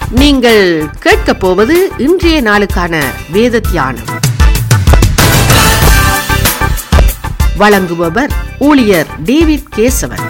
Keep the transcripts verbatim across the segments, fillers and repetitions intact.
நீங்கள் கேட்கப் போவது இன்றைய நாளுக்கான வேத தியானம். வழங்குபவர் ஊழியர் டேவிட் கேசவன்.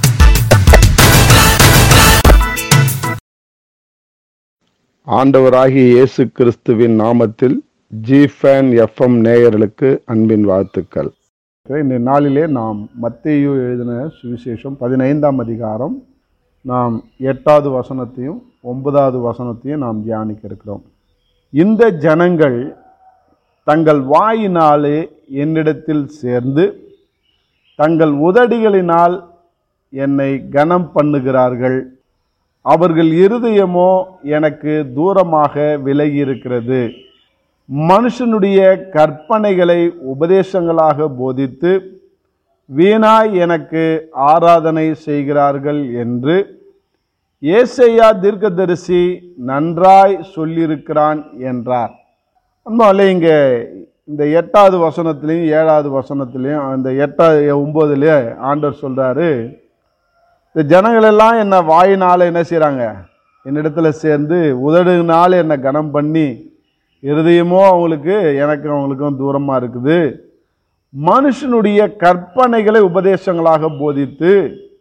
ஆண்டவராகிய இயேசு கிறிஸ்துவின் நாமத்தில் ஜிஃபேன் எஃப்எம் நேயர்களுக்கு அன்பின் வாழ்த்துக்கள். இந்த நாளிலே நாம் மத்தேயு எழுதின சுவிசேஷம் பதினைந்தாம் அதிகாரம் நாம் எட்டாவது வசனத்தையும் ஒன்பதாவது வசனத்தையும் நாம் தியானிக்க இருக்கிறோம். இந்த ஜனங்கள் தங்கள் வாயினாலே என்னிடத்தில் சேர்ந்து தங்கள் உதடுகளினால் என்னை கனம் பண்ணுகிறார்கள், அவர்கள் இருதயமோ எனக்கு தூரமாக விலகி இருக்கிறது. மனுஷனுடைய கற்பனைகளை உபதேசங்களாக போதித்து வீணாய் எனக்கு ஆராதனை செய்கிறார்கள் என்று ஏசையா தீர்க்கதரிசி நன்றாய் சொல்லியிருக்கிறான் என்றார். அன்பாலே இங்கே இந்த எட்டாவது வசனத்திலையும் ஏழாவது வசனத்திலையும் இந்த எட்டாவது ஒன்பதுலேயே ஆண்டவர் சொல்கிறாரு, இந்த ஜனங்களெல்லாம் என்னை வாயினால் என்ன செய்கிறாங்க, என்னிடத்துல சேர்ந்து உதடுனால என்னை கனம் பண்ணி இருதயமோ அவங்களுக்கு எனக்கு அவங்களுக்கும் தூரமாக இருக்குது. மனுஷனுடைய கற்பனைகளை உபதேசங்களாக போதித்து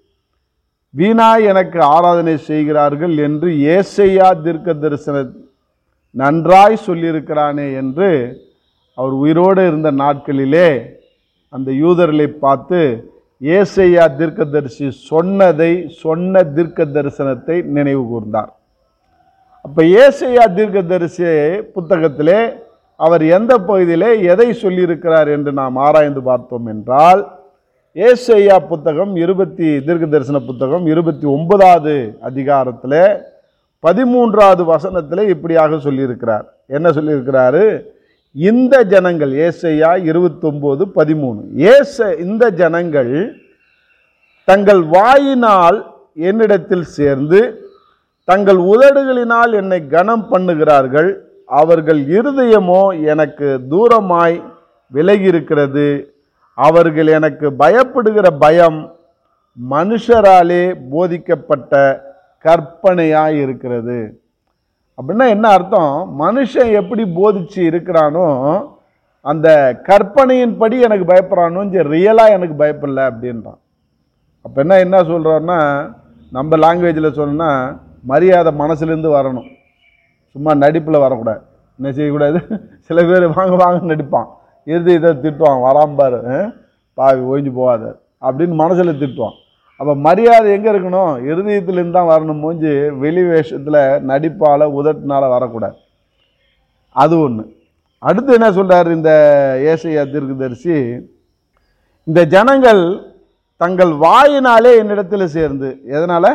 வீணாய் எனக்கு ஆராதனை செய்கிறார்கள் என்று ஏசையா தீர்க்கதரிசன நன்றாய் சொல்லியிருக்கிறானே என்று அவர் உயிரோடு இருந்த நாட்களிலே அந்த யூதர்களை பார்த்து ஏசையா தீர்க்கதரிசி சொன்னதை சொன்ன தீர்க்க தரிசனத்தை நினைவு கூர்ந்தார். அப்போ ஏசையா தீர்க்கதரிசி புத்தகத்திலே அவர் எந்த பகுதியிலே எதை சொல்லியிருக்கிறார் என்று நாம் ஆராய்ந்து பார்த்தோம் என்றால், ஏசையா புத்தகம் இருபத்தி தீர்க்க தரிசன புத்தகம் இருபத்தி ஒன்பதாவது அதிகாரத்தில் பதிமூன்றாவது வசனத்தில் இப்படியாக சொல்லியிருக்கிறார். என்ன சொல்லியிருக்கிறாரு? இந்த ஜனங்கள், ஏசையா இருபத்தி ஒன்பது பதிமூணு, ஏச இந்த ஜனங்கள் தங்கள் வாயினால் என்னிடத்தில் சேர்ந்து தங்கள் உதடுகளினால் என்னை கனம் பண்ணுகிறார்கள், அவர்கள் இருதயமோ எனக்கு தூரமாய் விலகி இருக்கிறது. அவர்கள் எனக்கு பயப்படுகிற பயம் மனுஷராலே போதிக்கப்பட்ட கற்பனையாய் இருக்கிறது. அப்படின்னா என்ன அர்த்தம்? மனுஷன் எப்படி போதிச்சு இருக்கிறானோ அந்த கற்பனையின்படி எனக்கு பயப்படுறானோ, ரியலாக எனக்கு பயப்படல அப்படின்றான். அப்போ என்ன என்ன சொல்கிறான்னா, நம்ம லாங்குவேஜில் சொன்னோன்னா மரியாதை மனசுலேருந்து வரணும், சும்மா நடிப்பில் வரக்கூடாது. என்ன செய்யக்கூடாது? சில பேர் வாங்க வாங்க நடிப்பான், இறுதி இதை திட்டுவான், வராம்பார் பாவி ஓய்ஞ்சு போகாத அப்படின்னு மனசில் திட்டுவான். அப்போ மரியாதை எங்கே இருக்கணும்? இருதயத்திலேருந்து தான் வரணும். மூஞ்சி வெளி வேஷத்தில் நடிப்பால் உதட்டினால வரக்கூடாது. அது ஒன்று. அடுத்து என்ன சொல்கிறார் இந்த ஏசையா தீர்க்கதரிசி? இந்த ஜனங்கள் தங்கள் வாயினாலே என்னிடத்தில் சேர்ந்து, எதனால்?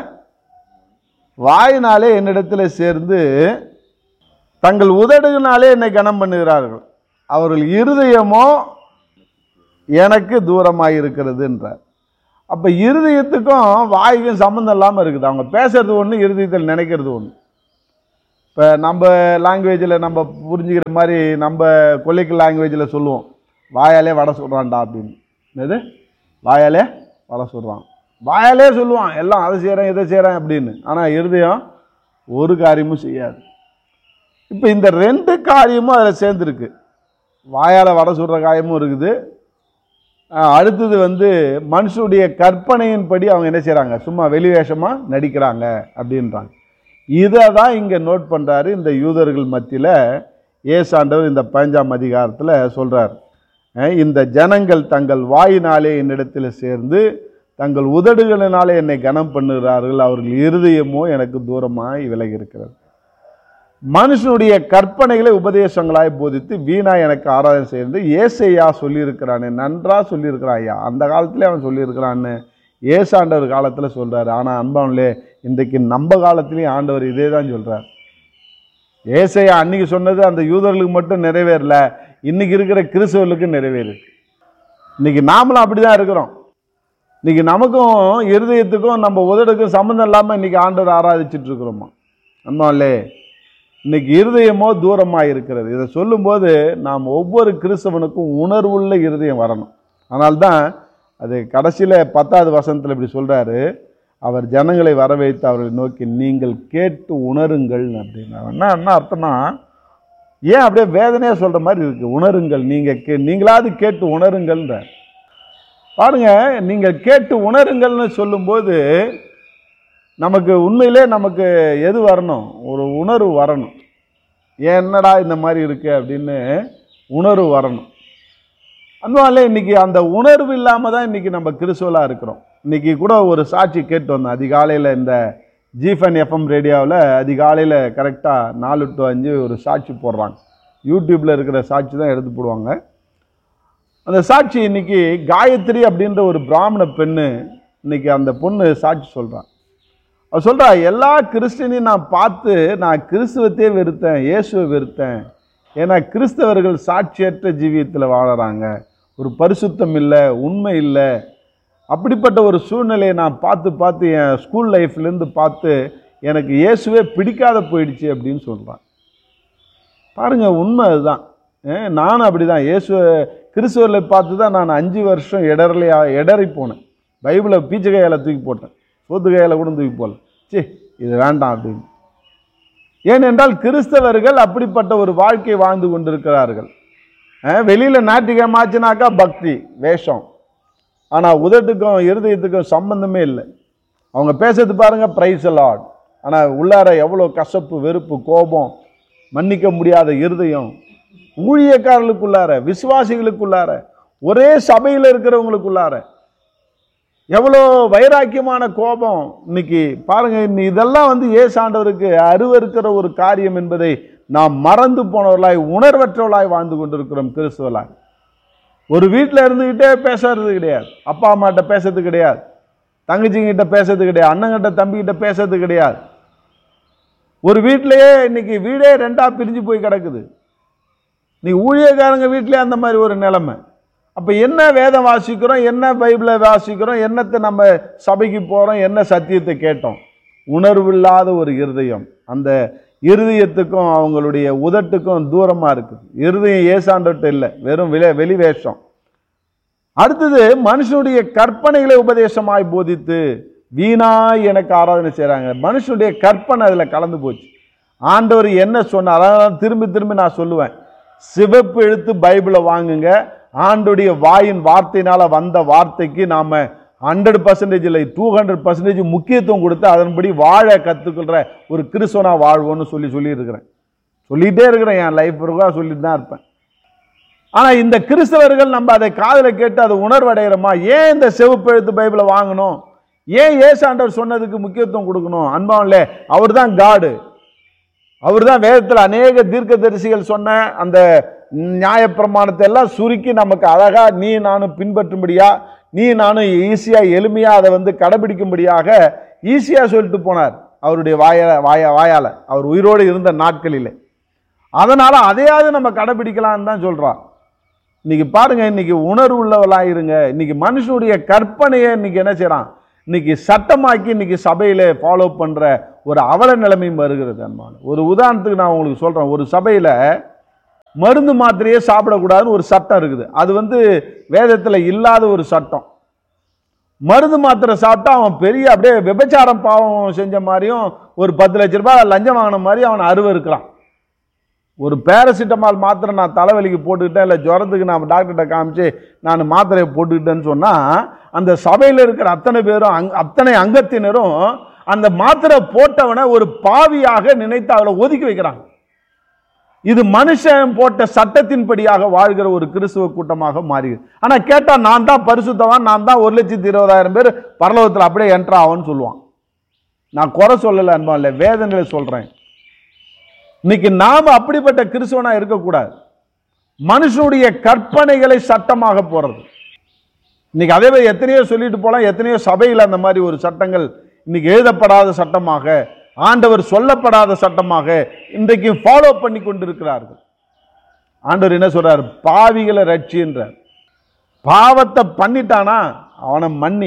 வாயினாலே என்னிடத்தில் சேர்ந்து தங்கள் உதடுகளினாலே என்னை கனம் பண்ணுகிறார்கள், அவர்கள் இருதயமோ எனக்கு தூரமாக இருக்கிறது என்றார். அப்போ இருதயத்துக்கும் வாய்க்கும் சம்மந்தம் இல்லாமல் இருக்குது. அவங்க பேசுறது ஒன்று, இருதயத்தில் நினைக்கிறது ஒன்று. இப்போ நம்ம லாங்குவேஜில் நம்ம புரிஞ்சுக்கிற மாதிரி நம்ம கொல்லிக்கல் லாங்குவேஜில் சொல்லுவோம், வாயாலே வடை சொல்கிறான்டா அப்படின்னு. என்னது? வாயாலே வடை சொல்கிறான், வாயாலே சொல்லுவான் எல்லாம், அதை செய்கிறேன் இதை செய்கிறேன் அப்படின்னு. ஆனால் இருதயம் ஒரு காரியமும் செய்யாது. இப்போ இந்த ரெண்டு காரியமும் அதில் சேர்ந்துருக்கு. வாயால் வடை சொல்கிற காரியமும் இருக்குது. அடுத்தது வந்து மனுஷனுடைய கற்பனையின்படி அவங்க என்ன செய்கிறாங்க, சும்மா வெளிவேஷமாக நடிக்கிறாங்க அப்படின்றாங்க. இதை தான் இங்கே நோட் பண்ணுறாரு இந்த யூதர்கள் மத்தியில் ஏசாண்டவர் இந்த பதினஞ்சாம் அதிகாரத்தில் சொல்கிறார். இந்த ஜனங்கள் தங்கள் வாயினாலே என்னிடத்தில் சேர்ந்து தங்கள் உதடுகளினாலே என்னை கனம் பண்ணுகிறார்கள், அவர்கள் இருதயமோ எனக்கு தூரமாய் விலகி இருக்கிறது. மனுஷனுடைய கற்பனைகளை உபதேசங்களாய் போதித்து வீணாய் எனக்கு ஆராதனை செய்து ஏசையா சொல்லியிருக்கிறானே, நன்றா சொல்லியிருக்கிறான் ஐயா. அந்த காலத்திலே அவன் சொல்லியிருக்கிறான்னு ஏசாண்டவர் காலத்தில் சொல்கிறார். ஆனால் அன்பானே, இன்றைக்கு நம்ம காலத்திலையும் ஆண்டவர் இதே தான் சொல்கிறார். ஏசையா அன்னைக்கு சொன்னது அந்த யூதர்களுக்கு மட்டும் நிறைவேறல, இன்னைக்கு இருக்கிற கிறிஸ்தவர்களுக்கு நிறைவேறிருக்கு. இன்னைக்கு நாமளும் அப்படி தான் இருக்கிறோம். இன்னைக்கு நமக்கும் இருதயத்துக்கும் நம்ம உதடுக்கும் சம்மந்தம் இல்லாமல் இன்னைக்கு ஆண்டவர் ஆராதிச்சுட்டு இருக்கிறோமா? அன்பானே, இன்னைக்கு இருதயமோ தூரமாக இருக்கிறது. இதை சொல்லும்போது நாம் ஒவ்வொரு கிறிஸ்தவனுக்கும் உணர்வுள்ள இருதயம் வரணும். அதனால்தான் அது கடைசியில் பத்தாவது வசனத்தில் இப்படி சொல்கிறாரு, அவர் ஜனங்களை வரவைத்து அவர்களை நோக்கி நீங்கள் கேட்டு உணருங்கள் அப்படின்னா என்ன என்ன அர்த்தம்னா, ஏன் அப்படியே வேதனையாக சொல்கிற மாதிரி இருக்குது. உணருங்கள், நீங்கள் கே நீங்களாவது கேட்டு உணருங்கள்ன்ற பாருங்க. நீங்கள் கேட்டு உணருங்கள்னு சொல்லும்போது நமக்கு உண்மையிலே நமக்கு எது வரணும், ஒரு உணர்வு வரணும். ஏன் என்னடா இந்த மாதிரி இருக்கு அப்படின்னு உணர்வு வரணும். அன்பாலே இன்னைக்கு அந்த உணர்வு இல்லாமல் தான் இன்னைக்கு நம்ம கிறிஸ்துவலாக இருக்கிறோம். இன்னைக்கு கூட ஒரு சாட்சி கேட்டு வந்தோம் அதிகாலையில். இந்த ஜிஃபன் எஃப்எம் ரேடியோவில் அதிகாலையில் கரெக்டாக நாலு டு அஞ்சு ஒரு சாட்சி போடுறாங்க. யூடியூப்பில் இருக்கிற சாட்சி தான் எடுத்து போடுவாங்க. அந்த சாட்சி இன்னைக்கு காயத்ரி அப்படின்ற ஒரு பிராமண பெண்ணு, இன்னைக்கு அந்த பொண்ணு சாட்சி சொல்கிறான். அவள் சொல்கிறா, எல்லா கிறிஸ்டினையும் நான் பார்த்து நான் கிறிஸ்துவத்தையே வெறுத்தேன், இயேசுவை வெறுத்தேன். ஏன்னா கிறிஸ்தவர்கள் சாட்சியற்ற ஜீவியத்தில் வாழறாங்க, ஒரு பரிசுத்தம் இல்லை, உண்மை இல்லை. அப்படிப்பட்ட ஒரு சூழ்நிலையை நான் பார்த்து பார்த்து என் ஸ்கூல் லைஃப்லேருந்து பார்த்து எனக்கு இயேசுவே பிடிக்காத போயிடுச்சு அப்படின்னு சொல்கிறான். பாருங்கள், உண்மை அதுதான். நானும் அப்படி தான் இயேசுவை கிறிஸ்துவர்களை பார்த்து தான் நான் அஞ்சு வருஷம் இடரலையா இடறி போனேன். பைபிளை பீச்ச கையால் தூக்கி போட்டேன், சோத்து கையால் கூட தூக்கி போடல. சே, இது வேண்டாம் அப்படின்னு. ஏனென்றால் கிறிஸ்தவர்கள் அப்படிப்பட்ட ஒரு வாழ்க்கை வாழ்ந்து கொண்டிருக்கிறார்கள். வெளியில் ஞாயிற்றுக்கிழமாச்சுனாக்கா பக்தி வேஷம், ஆனால் உதட்டுக்கும் இருதயத்துக்கும் சம்பந்தமே இல்லை. அவங்க பேசுறது பாருங்க, பிரைஸ் லார்ட், ஆனால் உள்ளார எவ்வளோ கசப்பு, வெறுப்பு, கோபம், மன்னிக்க முடியாத இருதயம். ஊழியக்காரர்களுக்குள்ளார, விசுவாசிகளுக்குள்ளார, ஒரே சபையில் இருக்கிறவங்களுக்குள்ளார எவ்வளோ வைராக்கியமான கோபம். இன்னைக்கு பாருங்க, இன்னைக்கு இதெல்லாம் வந்து இயேசு ஆண்டவருக்கு அருவருக்கிற ஒரு காரியம் என்பதை நாம் மறந்து போனவர்களாய், உணர்வற்றவர்களாய் வாழ்ந்து கொண்டிருக்கிறோம் கிறிஸ்துவலாய். ஒரு வீட்டில் இருந்துக்கிட்டே பேசுறது கிடையாது, அப்பா அம்மாட்ட பேசுறது கிடையாது, தங்கச்சிங்கிட்ட பேசுறது கிடையாது, அண்ணங்கிட்ட தம்பிக்கிட்ட பேசுறது கிடையாது. ஒரு வீட்டிலேயே இன்னைக்கு வீடே ரெண்டா பிரிஞ்சு போய் கிடக்குது. நீ ஊழியக்காரங்க வீட்டிலே அந்த மாதிரி ஒரு நிலைமை. அப்போ என்ன வேதம் வாசிக்கிறோம், என்ன பைபிளை வாசிக்கிறோம், என்னத்தை நம்ம சபைக்கு போகிறோம், என்ன சத்தியத்தை கேட்டோம்? உணர்வில்லாத ஒரு இருதயம். அந்த இருதயத்துக்கும் அவங்களுடைய உதட்டுக்கும் தூரமாக இருக்குது. இருதயம் ஏசாண்டட்டு இல்லை, வெறும் விலை வெளிவேஷம். அடுத்தது, மனுஷனுடைய கற்பனைகளை உபதேசமாய் போதித்து வீணாய் எனக்கு ஆராதனை செய்கிறாங்க. மனுஷனுடைய கற்பனை அதில் கலந்து போச்சு. ஆண்டவர் என்ன சொன்னார், அதான் திரும்பி திரும்பி நான் சொல்லுவேன், சிவப்பு எழுத்து பைபிளை வாங்குங்க. ஆண்டுடைய வாயின் வார்த்தையினால வந்த வார்த்தைக்கு நாம ஹண்ட்ரட் பர்சன்டேஜ் இல்லை, டூ ஹண்ட்ரட் பர்சன்டேஜ் முக்கியத்துவம் கொடுத்து அதன்படி வாழ கற்றுக்கொள்கிற ஒரு கிறிஸ்துவனா வாழ்வோன்னு சொல்லி சொல்லியிருக்கிறேன். சொல்லிகிட்டே இருக்கிறேன், என் லைஃப் இருக்கா சொல்லிட்டு தான் இருப்பேன். ஆனால் இந்த கிறிஸ்தவர்கள் நம்ம அதை காதில் கேட்டு அதை உணர்வடைகிறோமா? ஏன் இந்த சிவப்பு எழுத்து பைபிளை வாங்கணும்? ஏன் ஏசாண்டவர் சொன்னதுக்கு முக்கியத்துவம் கொடுக்கணும்? அன்பாவில்லை, அவர் தான் காடு. அவர் தான் வேதத்தில் அநேக தீர்க்கதரிசிகள் சொன்ன அந்த நியாயப்பிரமாணத்தை எல்லாம் சுருக்கி நமக்கு அழகா நீ நானும் பின்பற்றும்படியா, நீ நானும் ஈஸியா எளிமையா அதை வந்து கடைபிடிக்கும்படியாக ஈஸியா சொல்லிட்டு போனார் அவருடைய வாய வாய வாயால அவர் உயிரோடு இருந்த நாட்களிலே. அதனால அதையாவது நம்ம கடைபிடிக்கலான்னு தான் சொல்றான். இன்னைக்கு பாருங்க, இன்னைக்கு உணர்வு உள்ளவளாயிருங்க. இன்னைக்கு மனுஷனுடைய கற்பனையை இன்னைக்கு என்ன செய்யறான், இன்னைக்கு சட்டமாக்கி இன்னைக்கு சபையில ஃபாலோ பண்ற ஒரு அவல நிலைமையும் வருகிறது. அன்பான ஒரு உதாரணத்துக்கு நான் உங்களுக்கு சொல்றேன். ஒரு சபையில மருந்து மாத்திரையே சாப்பிடக்கூடாதுன்னு ஒரு சட்டம் இருக்குது. அது வந்து வேதத்தில் இல்லாத ஒரு சட்டம். மருந்து மாத்திரை சாப்பிட்டா அவன் பெரிய அப்படியே விபச்சாரம் பாவம் செஞ்ச மாதிரியும், ஒரு பத்து லட்ச ரூபாய் லஞ்சம் வாங்கின மாதிரி அவன் அருவ இருக்கிறான். ஒரு பேராசிட்டமால் மாத்திரை நான் தலைவலிக்கு போட்டுக்கிட்டேன், இல்லை ஜுரத்துக்கு நான் டாக்டர்கிட்ட காமிச்சு நான் மாத்திரையை போட்டுக்கிட்டேன்னு சொன்னால், அந்த சபையில் இருக்கிற அத்தனை பேரும் அங் அத்தனை அங்கத்தினரும் அந்த மாத்திரை போட்டவனை ஒரு பாவியாக நினைத்து அவளை ஒதுக்கி வைக்கிறாங்க. இது மனுஷன் போட்ட சட்டத்தின்படியாக வாழ்கிற ஒரு கிறிஸ்துவ கூட்டமாக மாறிது. ஆனா கேட்டா நான் தான் பரிசுத்தவான், நான் தான் ஒரு லட்சத்தி இருபதாயிரம் பேர் பரலோகத்தில் அப்படியே என்ட்ரா ஆகும்னு சொல்லுவான். நான் குறை சொல்லல அன்பா, இல்லை வேதனையில சொல்றேன். இன்னைக்கு நாம அப்படிப்பட்ட கிறிஸ்துவனா இருக்கக்கூடாது. மனுஷனுடைய கற்பனைகளை சட்டமாக போறது. இன்னைக்கு அதே மாதிரி எத்தனையோ சொல்லிட்டு போலாம், எத்தனையோ சபையில் அந்த மாதிரி ஒரு சட்டங்கள் இன்னைக்கு எழுதப்படாத சட்டமாக, ஆண்டவர் சொல்லப்படாத சட்டமாக இன்றைக்கு ஃபாலோ பண்ணி கொண்டிருக்கிறார்கள். ஆண்டவர் என்ன சொல்றார், பாவிகளை ரட்சின்றார். பாவத்தை பண்ணிட்டானா அவனை மன்னி,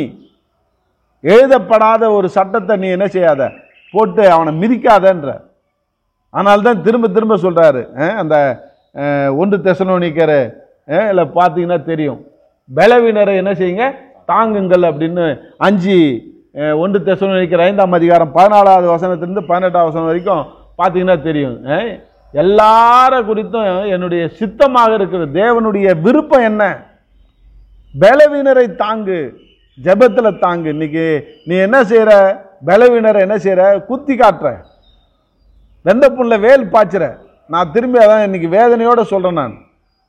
எழுதப்படாத ஒரு சட்டத்தை நீ என்ன செய்யாத, போட்டு அவனை மிதிக்காதன்ற. ஆனால்தான் திரும்ப திரும்ப சொல்றாரு. அந்த ஒன்று தெசலோனிக்கர் இல்லை பார்த்தீங்கன்னா தெரியும், பலவீனரை என்ன செய்யுங்க தாங்குங்கள் அப்படின்னு அஞ்சு ஒன்று தெசலோனிக்கர் ஐந்தாம் அதிகாரம் பதினாலாவது வசனத்திலிருந்து பதினெட்டாவது வசனம் வரைக்கும் பார்த்தீங்கன்னா தெரியும். எல்லார குறித்தும் என்னுடைய சித்தமாக இருக்கிற தேவனுடைய விருப்பம் என்ன? பலவீனரை தாங்கு, ஜெபத்தில் தாங்கு. இன்னைக்கு நீ என்ன செய்கிற? பலவீனரை என்ன செய்கிற? குத்தி காட்டுற, வெந்த புண்ணில் வேல் பாய்ச்சுற. நான் திரும்பி அதான் இன்னைக்கு வேதனையோடு சொல்கிறேன். நான்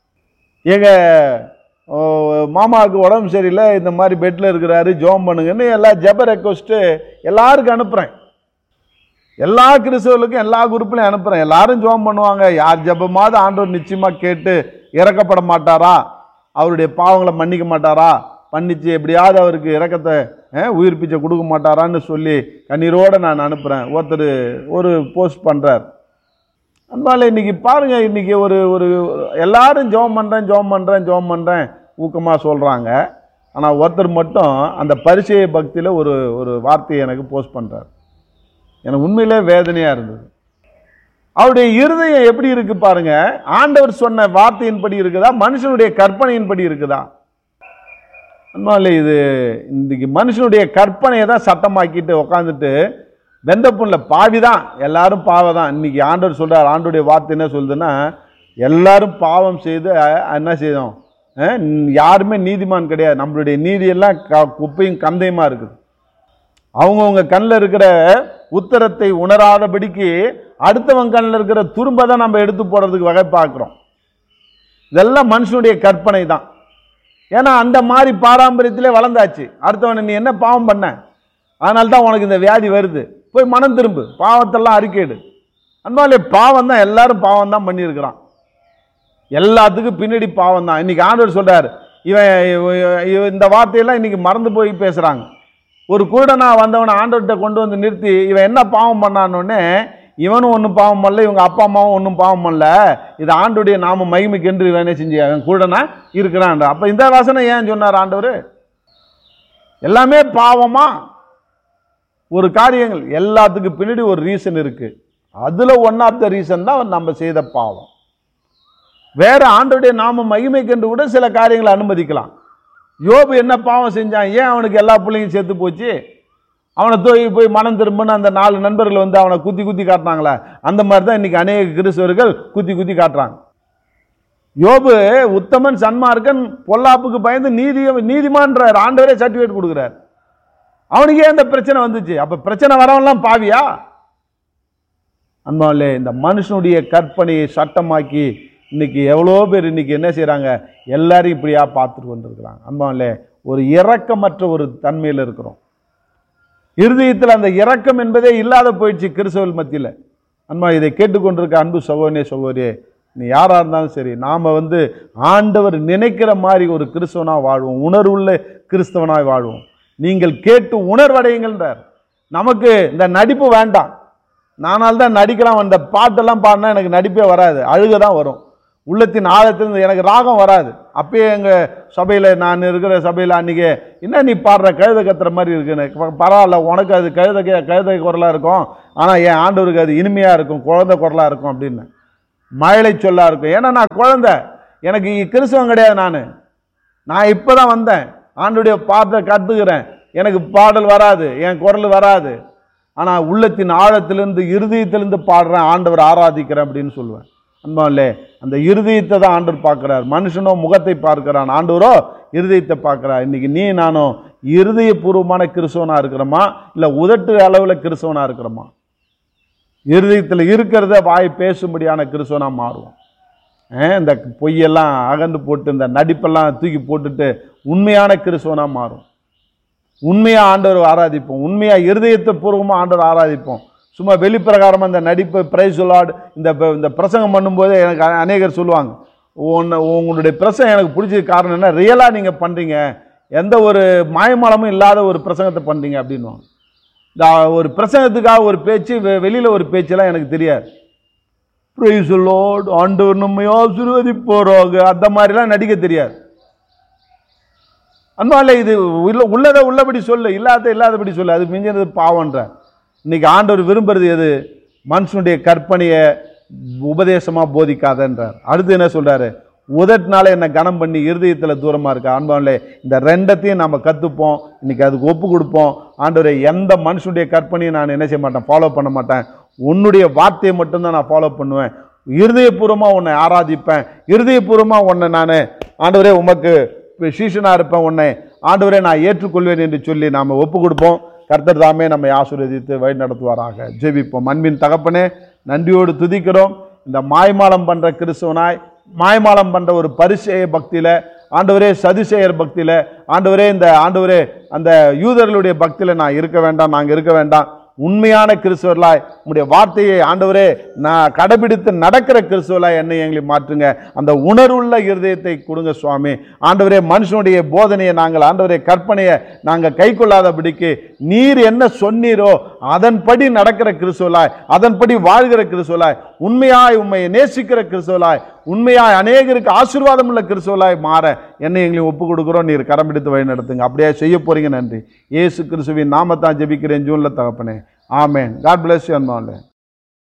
எங்கள் மாமாவுக்கு உடம்பு சரியில்லை, இந்த மாதிரி பெட்டில் இருக்கிறாரு, ஜோம் பண்ணுங்கன்னு எல்லா ஜெப ரெக்வஸ்ட்டு எல்லாருக்கும் அனுப்புகிறேன். எல்லா கிறிஸ்தவர்களுக்கும் எல்லா குரூப்லையும் அனுப்புகிறேன். எல்லாரும் ஜோம் பண்ணுவாங்க. யார் ஜெபமாவது ஆண்டவர் நிச்சயமாக கேட்டு இறக்கப்பட மாட்டாரா? அவருடைய பாவங்களை மன்னிக்க மாட்டாரா? பண்ணிச்சு எப்படியாவது அவருக்கு இறக்கத்தை உயிர் பிச்சை கொடுக்க மாட்டாரான்னு சொல்லி கண்ணீரோடு நான் அனுப்புகிறேன். ஒருத்தர் ஒரு போஸ்ட் பண்ணுறார். அதனால இன்றைக்கி பாருங்கள், இன்றைக்கி ஒரு ஒரு எல்லாரும் ஜோம் பண்ணுறேன் ஜோம் பண்ணுறேன் ஜோம் பண்ணுறேன் ஊக்கமாக சொல்கிறாங்க. ஆனால் ஒருத்தர் மட்டும் அந்த பரிசேய பக்தியில் ஒரு ஒரு வார்த்தையை எனக்கு போஸ்ட் பண்ணுறார். எனக்கு உண்மையிலே வேதனையாக இருந்தது. அவருடைய இருதயம் எப்படி இருக்கு பாருங்க. ஆண்டவர் சொன்ன வார்த்தையின்படி இருக்குதா, மனுஷனுடைய கற்பனையின்படி இருக்குதா? அதனால இது இன்னைக்கு மனுஷனுடைய கற்பனையை தான் சட்டமாக்கிட்டு உட்காந்துட்டு வெந்த புண்ணில் பாவி தான், எல்லாரும் பாவம் தான். இன்னைக்கு ஆண்டவர் சொல்றார், ஆண்டோடைய வார்த்தை என்ன சொல்லுதுன்னா, எல்லாரும் பாவம் செய்து என்ன செய்தோம், யாருமே நீதிமான் கிடையாது. நம்மளுடைய நீதியெல்லாம் குப்பையும் கந்தையுமா இருக்குது. அவங்கவுங்க கண்ணில் இருக்கிற உத்தரத்தை உணராதபடிக்கு அடுத்தவங்க கண்ணில் இருக்கிற துரும்ப தான் நம்ம எடுத்து போடுறதுக்கு வகை பார்க்குறோம். இதெல்லாம் மனுஷனுடைய கற்பனை தான். ஏன்னா அந்த மாதிரி பாரம்பரியத்திலே வளர்ந்தாச்சு. அடுத்தவனை நீ என்ன பாவம் பண்ண, அதனால தான் உனக்கு இந்த வியாதி வருது, போய் மனம் திரும்பு, பாவத்தெல்லாம் அறிக்கையிடு. அதனாலே பாவம் தான், எல்லாரும் பாவம் தான் பண்ணியிருக்கிறான். எல்லாத்துக்கும் பின்னாடி பாவம் தான். இன்னைக்கு ஆண்டவர் சொல்றாரு, இவன் இந்த வார்த்தையெல்லாம் இன்னைக்கு மறந்து போய் பேசுறாங்க. ஒரு குருடனா வந்தவனை ஆண்டவர்கிட்ட கொண்டு வந்து நிறுத்தி இவன் என்ன பாவம் பண்ணானோடனே, இவனும் ஒன்றும் பாவம் பண்ணல, இவங்க அப்பா அம்மாவும் ஒன்றும் பாவம் பண்ணல, இது ஆண்டுடைய நாம மகிமைக்கென்று இவனே செஞ்சு அவன் குருடனா இருக்கிறான். அப்போ இந்த வசனம் ஏன் சொன்னார் ஆண்டவர்? எல்லாமே பாவமா? ஒரு காரியங்கள் எல்லாத்துக்கும் பின்னாடி ஒரு ரீசன் இருக்கு. அதுல ஒன் ஆஃப் த ரீசன் தான் நம்ம செய்த பாவம். வேற ஆண்டவருடைய நாம மகிமைக்கென்று கூட சில காரியங்களை அனுமதிக்கலாம். யோபு என்ன பாவம் செஞ்சான், ஏன் அவனுக்கு எல்லா பிள்ளைங்களும் சேர்த்து போச்சு? அவனை தோய் போய் மனம் திரும்பன்னு அந்த நாலு நண்பர்கள் வந்து அவனை குத்தி குத்தி காட்டினாங்களே, அந்த மாதிரி தான் இன்னைக்கு அநேக கிறிஸ்தவர்கள் குத்தி குத்தி காட்டுறாங்க. யோபு உத்தமன் சன்மார்க்கன், பொல்லாப்புக்கு பயந்து நீதி நீதிமான்றார், ஆண்டவரே சர்டிஃபிகேட் கொடுக்குறார். அவனுக்கே அந்த பிரச்சனை வந்துச்சு. அப்ப பிரச்சனை வரவெல்லாம் பாவியா? அன்பாலே, இந்த மனுஷனுடைய கற்பனையை சட்டமாக்கி இன்னைக்கு எவ்வளோ பேர் இன்னைக்கு என்ன செய்யறாங்க, எல்லாரும் இப்படியா பார்த்துட்டு கொண்டிருக்கிறாங்க. அன்பாலே, ஒரு இரக்கமற்ற ஒரு தன்மையில் இருக்கிறோம். இருதயத்தில் அந்த இரக்கம் என்பதே இல்லாத போயிடுச்சு கிறிஸ்தவர்கள் மத்தியில். அன்பா, இதை கேட்டுக்கொண்டிருக்க அன்பு சகோதரனே சகோதரியே, நீ யாரா இருந்தாலும் சரி, நாம வந்து ஆண்டவர் நினைக்கிற மாதிரி ஒரு கிறிஸ்தவனாக வாழ்வோம், உணர்வுள்ள கிறிஸ்தவனாய் வாழ்வோம். நீங்கள் கேட்டு உணர்வடையுங்கள்ன்றார். நமக்கு இந்த நடிப்பு வேண்டாம். நானால் தான் நடிக்கலாம், அந்த பாட்டெல்லாம் பாடினா எனக்கு நடிப்பே வராது, அழுக தான் வரும். உள்ளத்தின் ஆழத்திலிருந்து எனக்கு ராகம் வராது. அப்பயே எங்கள் சபையில், நான் இருக்கிற சபையில் அன்றைக்கி, என்ன நீ பாடுற கழுத கத்துற மாதிரி இருக்குன்னு, பரவாயில்ல, உனக்கு அது கழுத கழுத குரலாக இருக்கும், ஆனால் என் ஆண்டவருக்கு அது இனிமையாக இருக்கும், குழந்தை குரலாக இருக்கும் அப்படின்னு மழலை சொல்லா இருக்கும். ஏன்னா நான் குழந்தை, எனக்கு கிறிஸ்தவம் கிடையாது. நான் நான் இப்போ தான் வந்தேன், ஆண்டோடைய பாட்டை கற்றுக்கிறேன், எனக்கு பாடல் வராது, என் குரல் வராது, ஆனால் உள்ளத்தின் ஆழத்திலிருந்து இருதயத்திலிருந்து பாடுறேன், ஆண்டவர் ஆராதிக்கிறேன் அப்படின்னு சொல்லுவேன். அன்பாலே, அந்த இருதயத்தை தான் ஆண்டவர் பார்க்கிறார். மனுஷனோ முகத்தை பார்க்கிறான், ஆண்டவரோ இருதயத்தை பார்க்கிறார். இன்னைக்கு நீ நானும் இருதயபூர்வமான கிறிஸ்தவனா இருக்கிறோமா, இல்லை உதட்டு அளவில் கிறிஸ்தவனா இருக்கிறோமா? இருதயத்தில் இருக்கிறத வாய் பேசும்படியான கிறிஸ்தவனா மாறுவோம். இந்த பொய்யெல்லாம் அகன்று போட்டு, இந்த நடிப்பெல்லாம் தூக்கி போட்டுட்டு உண்மையான கிறிஸ்தவனா மாறும். உண்மையா ஆண்டவர் ஆராதிப்போம், உண்மையா இருதயத்தை பூர்வமாக ஆண்டவர் ஆராதிப்போம். சும்மா வெளிப்பிரகாரமாக இந்த நடிப்பு பிரைஸ் லார்ட் இந்த இந்த பிரசங்கம் பண்ணும்போது எனக்கு அநேகர் சொல்லுவாங்க, ஒன்று உங்களுடைய பிரசங்கம் எனக்கு பிடிச்ச காரணம் என்ன, ரியலாக நீங்கள் பண்ணுறீங்க, எந்த ஒரு மாயமாலமும் இல்லாத ஒரு பிரசங்கத்தை பண்ணுறீங்க அப்படின்வாங்க. இந்த ஒரு பிரசங்கத்துக்காக ஒரு பேச்சு, வெளியில் ஒரு பேச்செல்லாம் எனக்கு தெரியாது. பிரைஸ் லார்ட், ஆண்டவர் நம்மை ஆசீர்வதிப்பாராக, அந்த மாதிரிலாம் நடிக்க தெரியாது. அதனால இது உள்ளதை உள்ளபடி சொல்லு, இல்லாத இல்லாதபடி சொல்லு, அது மிஞ்சினது பாவன்ற. இன்னைக்கு ஆண்டவர் விரும்புறது எது? மனுஷனுடைய கற்பனையை உபதேசமாக போதிக்காதன்றார். அடுத்து என்ன சொல்றாரு? உதட்டினாலே என்னை கனம் பண்ணி இருதயத்தில் தூரமாக இருக்க. அன்பானே, இந்த ரெண்டத்தையும் நம்ம கற்றுப்போம், இன்னைக்கு அதுக்கு ஒப்பு கொடுப்போம். ஆண்டவரே, எந்த மனுஷனுடைய கற்பனையும் நான் என்ன செய்ய மாட்டேன், ஃபாலோ பண்ண மாட்டேன். உன்னுடைய வார்த்தையை மட்டும்தான் நான் ஃபாலோ பண்ணுவேன். இருதயபூர்வமாக உன்னை ஆராதிப்பேன், இருதயபூர்வமாக உன்னை நான் ஆண்டவரே உமக்கு சீஷனாக இருப்பேன், உன்னை ஆண்டவரே நான் ஏற்றுக்கொள்வேன் என்று சொல்லி நாம் ஒப்பு கொடுப்போம். கர்த்தர் தாமே நம்மை ஆசீர்வதித்து வழி நடத்துவாராக. ஜெபிப்போம். அன்பின் தகப்பனே, நன்றியோடு துதிக்கிறோம். இந்த மாய்மாலம் பண்ணுற கிறிஸ்துவனாய், மாய்மாலம் பண்ணுற ஒரு பரிசேய பக்தியில், ஆண்டவரே சதுசேயர் பக்தியில், ஆண்டவரே இந்த ஆண்டவரே அந்த யூதர்களுடைய பக்தியில் நான் இருக்க வேண்டாம், நாங்கள் இருக்க வேண்டாம். உண்மையான கிறிஸ்துவர்களாய் உங்களுடைய வார்த்தையை ஆண்டவரே நான் கடைபிடித்து நடக்கிற கிறிஸ்துவர்களாய் என்னை எங்களை மாற்றுங்க. அந்த உணர்வுள்ள இருதயத்தை கொடுங்க சுவாமி. ஆண்டவரே, மனுஷனுடைய போதனையை நாங்கள் ஆண்டவரே கற்பனையை நாங்கள் கை கொள்ளாதபடிக்கு நீர் என்ன சொன்னீரோ அதன்படி நடக்கிற கிறிஸ்துவர்களாய், அதன்படி வாழ்கிற கிறிஸ்துவர்களாய், உண்மையாய் உண்மையை நேசிக்கிற கிறிஸ்துவர்களாய், உண்மையாய் அநேகருக்கு ஆசீர்வாதம் உள்ள கிறிஸ்துவர்களாய் மாற என்னை எங்களையும் ஒப்பு கொடுக்குறோம். நீர் கரம் பிடித்து வழி நடத்துங்க. அப்படியே செய்ய போறீங்க. நன்றி. இயேசு கிறிஸ்துவின் நாமத்தான் ஜெபிக்கிறேன் ஜூன்ல தகப்பனே. ஆமென். God bless you.